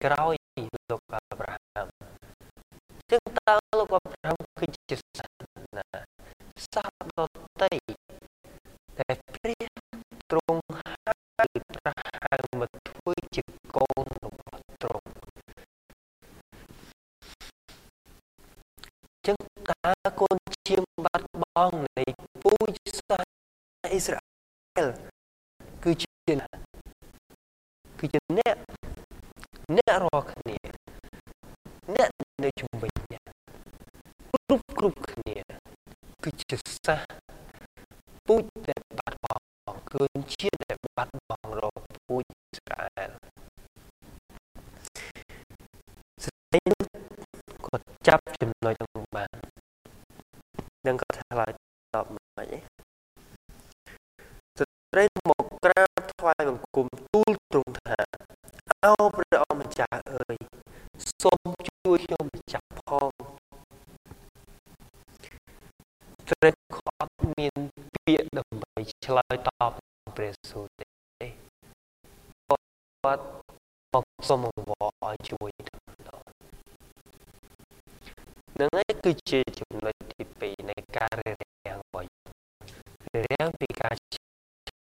ក្រោយលោកអាប់រ៉ាហាំចឹងតើលោកអាប់រ៉ាហាំគឺជាសាសនាសាសដតីតែព្រះទ្រង់ហើយប្រហៅមកធ្វើជាកូនរបស់ទ្រង់ចឹងតើកូនជាបាត់បង់នៃពូជសាសនាអ៊ីស្រាអែលគឺជាអ្នករាល់គ្នាអ្នកនៅជុំវិញអ្នកគ្រប់គ្នាគឺជាសាសពូជដែលបាត់បង់គឺជាដែលបាត់បង់រកពូជអ៊ីស្រាអែលស្ដីនោះគាត់ចាប់ចំណុចនោះបាននឹងគាត់ឆ្លើយតបមិនឯងស្ត្រីមកក្រាបថ្វាយបង្គំទូលទ្រង់ថាអោព្រះអម្ចាស់អើយសូមជួយខ្ញុំម្ចាស់ផងស្ត្រីគាត់មានពាក្យដើម្បីឆ្លើយតបព្រះយេស៊ូវទេគាត់មកសូមអង្វរឲ្យជួយនឹងឯងគឺជាចំណុចទី2នៃការរារាំងរបស់យើងរារាំងពី